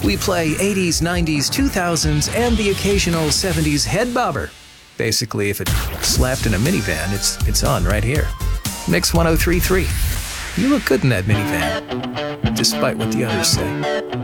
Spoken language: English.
We play 80s, 90s, 2000s, and the occasional 70s head bobber. Basically, if it slapped in a minivan, it's on right here. Mix 1033. You look good in that minivan, despite what the others say.